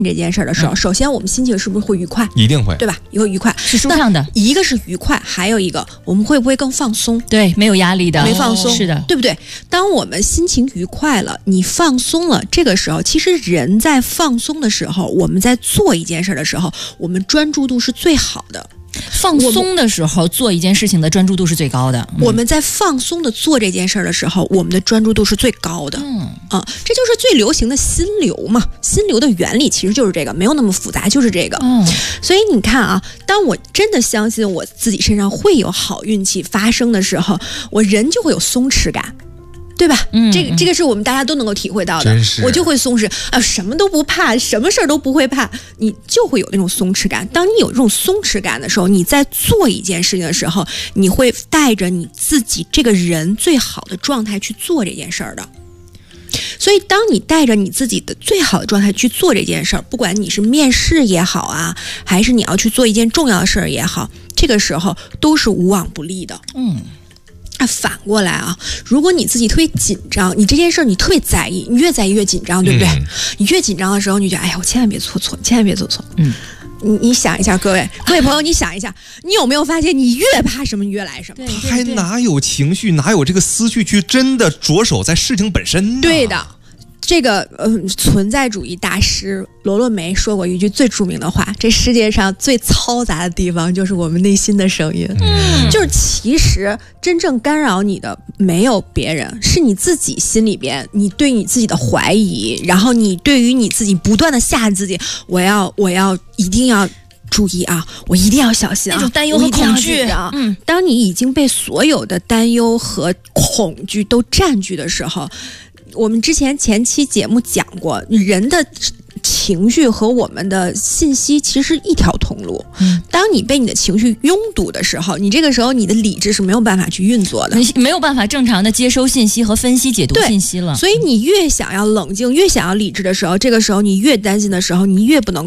这件事的时候，首先我们心情是不是会愉快？ 一定会， 对吧？也会愉快， 是舒畅的。 一个是愉快，还有一个我们会不会更放松？ 对，没有压力的， 没放松， 是的， 对不对？当我们心情愉快了，你放松了，这个时候，其实人在放松的时候，我们在做一件事的时候，我们专注度是最好的。 放松的时候做一件事情的专注度是最高的。 我们在放松的做这件事的时候，我们的专注度是最高的。这就是最流行的心流嘛。心流的原理其实就是这个，没有那么复杂，就是这个。所以你看啊，当我真的相信我自己身上会有好运气发生的时候，我人就会有松弛感。对吧？这个是我们大家都能够体会到的。我就会松弛啊，什么都不怕，什么事儿都不会怕，你就会有那种松弛感。当你有这种松弛感的时候，你在做一件事情的时候，你会带着你自己这个人最好的状态去做这件事儿的。所以当你带着你自己的最好的状态去做这件事儿，不管你是面试也好啊，还是你要去做一件重要的事儿也好，这个时候都是无往不利的。反过来啊，如果你自己特别紧张，你这件事儿你特别在意，你越在意越紧张，对不对？你越紧张的时候，你就觉得哎呀，我千万别做错，千万别做错。你想一下，各位朋友，你想一下，你有没有发现，你越怕什么，你越来什么？ 他还哪有情绪，哪有这个思绪去真的着手在事情本身呢？ 对的。这个存在主义大师罗洛梅说过一句最著名的话：这世界上最嘈杂的地方就是我们内心的声音。就是其实真正干扰你的没有别人，是你自己心里边，你对你自己的怀疑，然后你对于你自己不断的吓自己，我要一定要注意啊，我一定要小心啊， 那种担忧和恐惧啊。当你已经被所有的担忧和恐惧都占据的时候，我们前期节目讲过，人的情绪和我们的信息其实是一条通路。当你被你的情绪拥堵的时候，你这个时候你的理智是没有办法去运作的， 没有办法正常的接收信息和分析解读信息了。 所以你越想要冷静，越想要理智的时候，这个时候你越担心的时候，你越不能